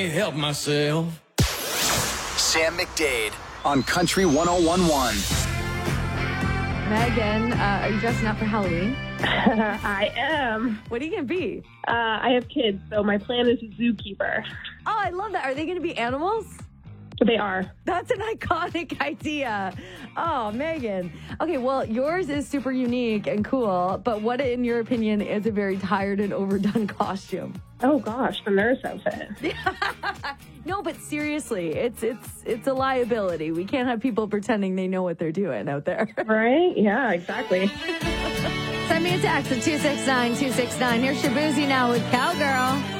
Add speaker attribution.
Speaker 1: help myself.
Speaker 2: Sam McDade on Country 101.1.
Speaker 3: Megan, are you dressing up for Halloween?
Speaker 4: I am.
Speaker 3: What are you going to be?
Speaker 4: I have kids, so my plan is a zookeeper.
Speaker 3: Oh, I love that. Are they going to be animals?
Speaker 4: They are.
Speaker 3: That's an iconic idea. Oh, Megan. Okay, well, yours is super unique and cool, but what, in your opinion, is a very tired and overdone costume?
Speaker 4: Oh, gosh, the nurse outfit.
Speaker 3: No, but seriously, it's a liability. We can't have people pretending they know what they're doing out there.
Speaker 4: Right? Yeah, exactly.
Speaker 3: Send me a text at 269-269. Here's Shabuzi now with Cowgirl.